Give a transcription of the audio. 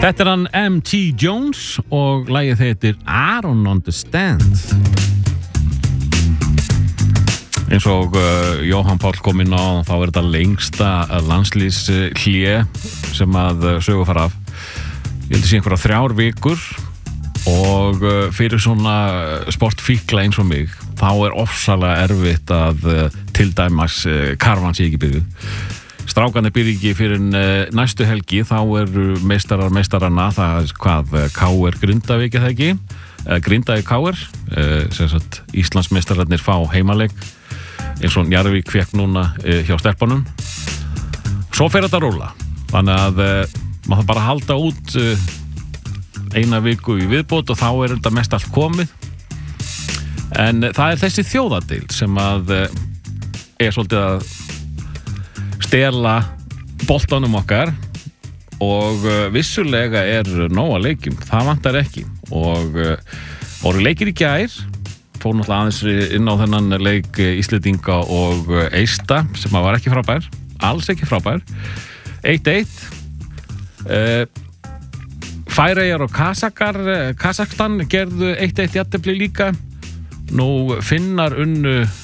Þetta hann M.T. Jones og lagið heitir I Don't Understand. Eins og Jóhann Páll kom inn á, þá þetta lengsta landslýshlé sem að sögu fara af. Ég held að sé einhverja 3 vikur og fyrir svona sportfíkla eins og mig, þá ofsalega erfitt að til dæmis karvan sé ekki byrjuð. Strákarnir byrja ekki fyrir næstu helgi, þá meistaranna, það hvað, KR Grindavík eða ekki, Grindavík KR, sem sagt Íslandsmeistararnir fá heimaleik, eins og Njarðvík fékk núna hjá stelpunum. Svo fer þetta að róla, þannig að maður bara halda út eina viku í viðbót og þá þetta mest allt komið. En það er þessi þjóðadeild sem að svolítið að stela boltanum okkar og vissulega nóg að leikjum, það vantar ekki og voru leikir í gær, fór náttúrulega aðeins inn á þennan leik Íslendinga og Eista sem var ekki frábær, alls ekki frábær, 1-1. Færeyjar og Kazakstan gerðu 1-1 jafntefli líka. Nú Finnar unnu